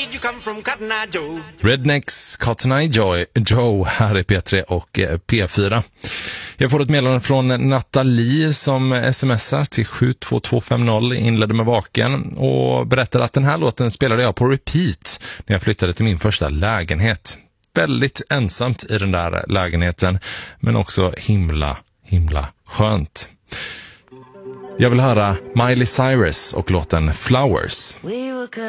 you come from Cotton Eye Joe. Rednecks, Cotton Eye Joe här i P3 och P4. Jag får ett meddelande från Nathalie som smsar till 72250, inledde med vaken och berättade att den här låten spelade jag på repeat när jag flyttade till min första lägenhet. Väldigt ensamt i den där lägenheten, men också himla skönt. Jag vill höra Miley Cyrus och låten Flowers.